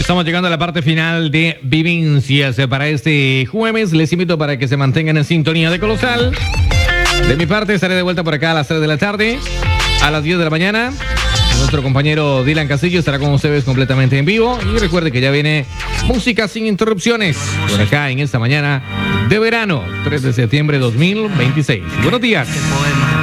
Estamos llegando a la parte final de Vivencias para este jueves. Les invito para que se mantengan en sintonía de Colosal. De mi parte estaré de vuelta por acá a las 3 de la tarde, a las 10 de la mañana. Nuestro compañero Dylan Castillo estará con ustedes completamente en vivo. Y recuerde que ya viene música sin interrupciones por acá en esta mañana de verano, 3 de septiembre de 2026. Buenos días.